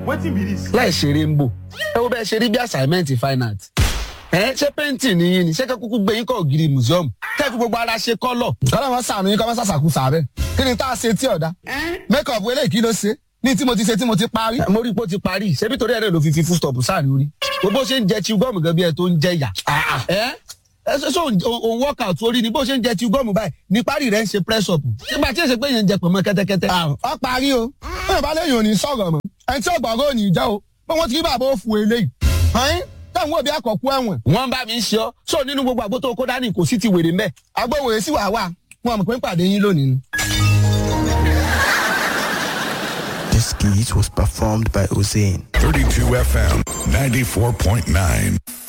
wetin be this. láì ṣe rainbow ẹ wo bẹ́ẹ̀ ṣe rí bí assignment fine art ṣé painting ni yín ni ṣé kúkú gbé yín kọ́ ògiri museum kẹ́ fi gbogbo ara ṣe kọ́lọ̀. kọ́lá wọn sànù yín kọ́ wọn sàṣàkú sàbẹ̀ kí ni tá a ṣe tí ọ̀dà make up eléyìí kí ló ṣe ní tí mo ti ṣe tí mo ti parí. mo rí i pé ó ti parí ṣebí torí ẹ̀rẹ́ ló fi full stop sáà ní orí bó ṣe ń jẹ chew gum gan bí ẹ tó ń jẹ yà. so òun workout orí ni bó ṣe ń jẹ chew gum báyìí ní parí rẹ̀ ń ṣe press up nígbà tí èsè pé yẹn ń jẹ pọ̀nmọ́ kẹ́tẹ́kẹ́tẹ́. ọ parí o bẹ́ẹ̀ bá léyìn ò ní sọ̀rọ̀ mọ́ ẹni tí ọgbọ̀ngàn ò ní jẹ́ o pé wọ́n ti rí bàbá òfu eléyìí. táwọn òbí àkọ́kú ẹ̀wọ̀n. wọ́n bá mi ń ṣe ọ́ so nínú gbogbo àgbo tó kó dání kò sí ti wèrè mẹ́. agbóhùn sí wàá wọn mọ̀ pé ń pàdé yín lónìí ni. This skit was performed by Hussein. 32 FM 94.9.